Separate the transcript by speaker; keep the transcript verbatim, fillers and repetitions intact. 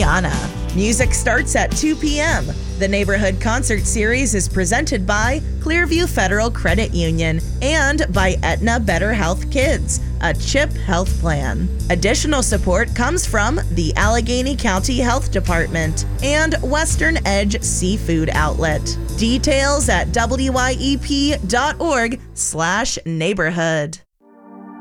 Speaker 1: Rihanna. Music starts at two p.m. The Neighborhood Concert Series is presented by Clearview Federal Credit Union and by Aetna Better Health Kids, a CHIP health plan. Additional support comes from the Allegheny County Health Department and Western Edge Seafood Outlet. Details at W Y E P dot org slash neighborhood.